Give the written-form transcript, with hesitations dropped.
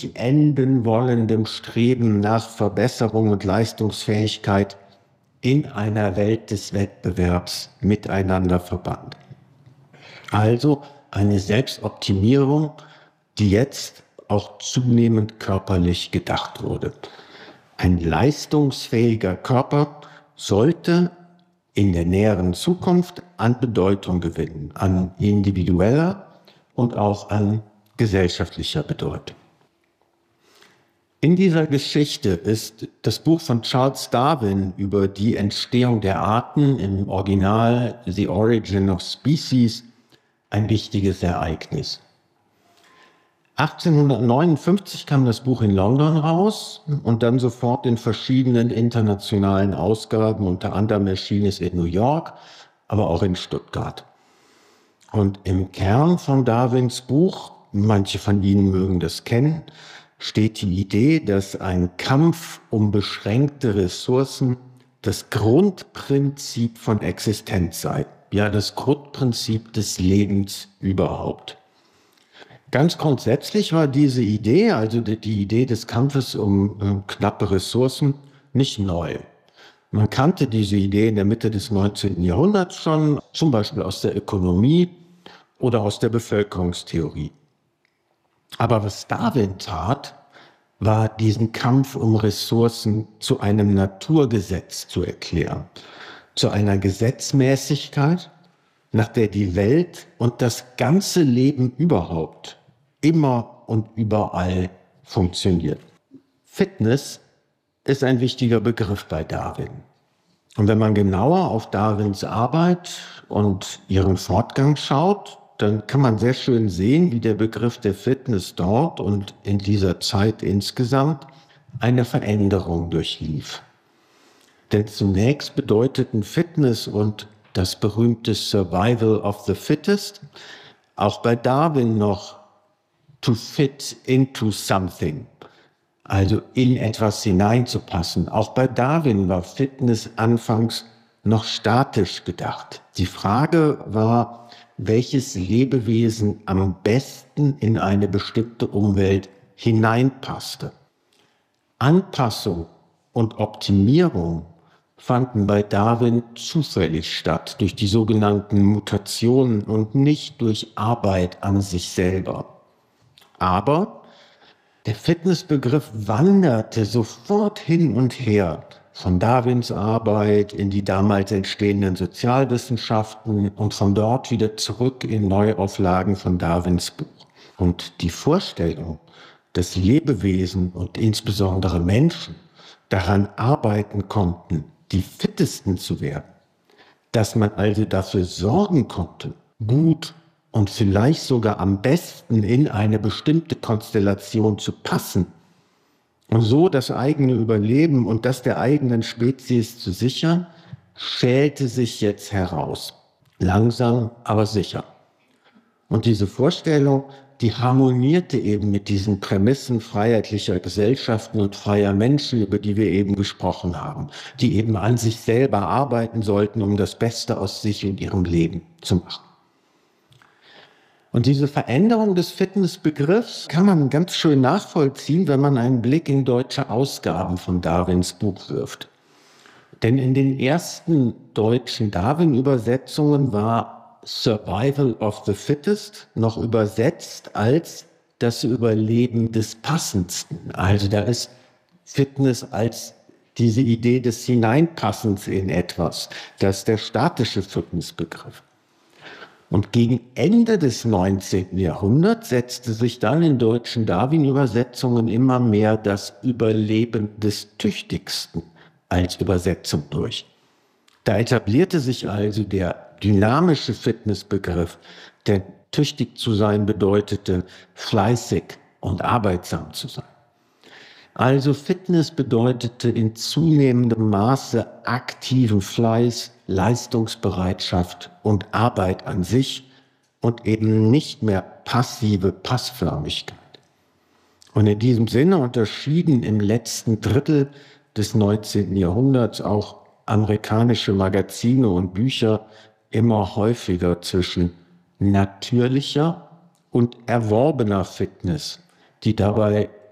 nicht enden wollendem Streben nach Verbesserung und Leistungsfähigkeit in einer Welt des Wettbewerbs miteinander verband. Also eine Selbstoptimierung, die jetzt auch zunehmend körperlich gedacht wurde. Ein leistungsfähiger Körper sollte in der näheren Zukunft an Bedeutung gewinnen, an individueller und auch an gesellschaftlicher Bedeutung. In dieser Geschichte ist das Buch von Charles Darwin über die Entstehung der Arten, im Original The Origin of Species, ein wichtiges Ereignis. 1859 kam das Buch in London raus und dann sofort in verschiedenen internationalen Ausgaben. Unter anderem erschien es in New York, aber auch in Stuttgart. Und im Kern von Darwins Buch, manche von Ihnen mögen das kennen, steht die Idee, dass ein Kampf um beschränkte Ressourcen das Grundprinzip von Existenz sei. Ja, das Grundprinzip des Lebens überhaupt. Ganz grundsätzlich war diese Idee, also die Idee des Kampfes um knappe Ressourcen, nicht neu. Man kannte diese Idee in der Mitte des 19. Jahrhunderts schon, zum Beispiel aus der Ökonomie oder aus der Bevölkerungstheorie. Aber was Darwin tat, war diesen Kampf um Ressourcen zu einem Naturgesetz zu erklären, zu einer Gesetzmäßigkeit, nach der die Welt und das ganze Leben überhaupt immer und überall funktioniert. Fitness ist ein wichtiger Begriff bei Darwin. Und wenn man genauer auf Darwins Arbeit und ihren Fortgang schaut, dann kann man sehr schön sehen, wie der Begriff der Fitness dort und in dieser Zeit insgesamt eine Veränderung durchlief. Denn zunächst bedeuteten Fitness und das berühmte Survival of the Fittest auch bei Darwin noch to fit into something, also in etwas hineinzupassen. Auch bei Darwin war Fitness anfangs noch statisch gedacht. Die Frage war, welches Lebewesen am besten in eine bestimmte Umwelt hineinpasste. Anpassung und Optimierung fanden bei Darwin zufällig statt, durch die sogenannten Mutationen und nicht durch Arbeit an sich selber. Aber der Fitnessbegriff wanderte sofort hin und her von Darwins Arbeit in die damals entstehenden Sozialwissenschaften und von dort wieder zurück in Neuauflagen von Darwins Buch. Und die Vorstellung, dass Lebewesen und insbesondere Menschen daran arbeiten konnten, die fittesten zu werden, dass man also dafür sorgen konnte, gut und vielleicht sogar am besten in eine bestimmte Konstellation zu passen und so das eigene Überleben und das der eigenen Spezies zu sichern, schälte sich jetzt heraus. Langsam, aber sicher. Und diese Vorstellung, die harmonierte eben mit diesen Prämissen freiheitlicher Gesellschaften und freier Menschen, über die wir eben gesprochen haben, die eben an sich selber arbeiten sollten, um das Beste aus sich und ihrem Leben zu machen. Und diese Veränderung des Fitnessbegriffs kann man ganz schön nachvollziehen, wenn man einen Blick in deutsche Ausgaben von Darwins Buch wirft. Denn in den ersten deutschen Darwin-Übersetzungen war Survival of the Fittest noch übersetzt als das Überleben des Passendsten. Also da ist Fitness als diese Idee des Hineinpassens in etwas. Das ist der statische Fitnessbegriff. Und gegen Ende des 19. Jahrhunderts setzte sich dann in deutschen Darwin-Übersetzungen immer mehr das Überleben des Tüchtigsten als Übersetzung durch. Da etablierte sich also der dynamische Fitnessbegriff, denn tüchtig zu sein bedeutete fleißig und arbeitsam zu sein. Also Fitness bedeutete in zunehmendem Maße aktiven Fleiß, Leistungsbereitschaft und Arbeit an sich und eben nicht mehr passive Passförmigkeit. Und in diesem Sinne unterschieden im letzten Drittel des 19. Jahrhunderts auch amerikanische Magazine und Bücher immer häufiger zwischen natürlicher und erworbener Fitness, die dabei